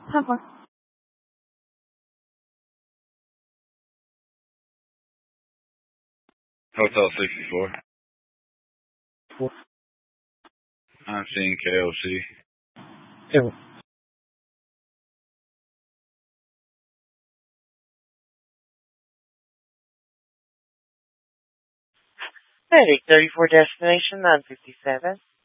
Someone. Hotel 64. Four. I'm seeing KOC. Two. 34 destination 957.